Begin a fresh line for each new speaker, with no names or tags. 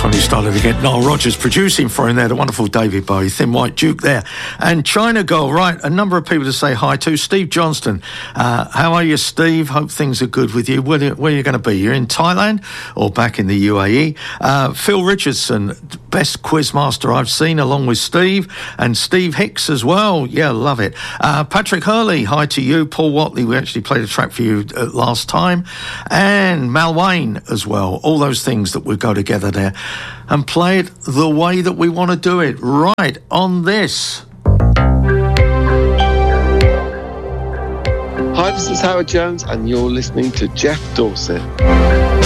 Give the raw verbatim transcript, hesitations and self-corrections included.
when he started to get Nile Rodgers producing for him there, the wonderful David Bowie, Thin White Duke there. And China Girl, right, a number of people to say hi to. Steve Johnston, uh, how are you, Steve? Hope things are good with you. Where, where are you going to be? You're in Thailand or back in the U A E? Uh, Phil Richardson, best quizmaster I've seen, along with Steve. And Steve Hicks as well. Yeah, love it. Uh, Patrick Hurley, hi to you. Paul Watley, we actually played a track for you uh, last time. And Mal Wayne as well. All those things that we go together there and play it the way that we want to do it, right on this.
Hi, this is Howard Jones and you're listening to Jeff Dorset.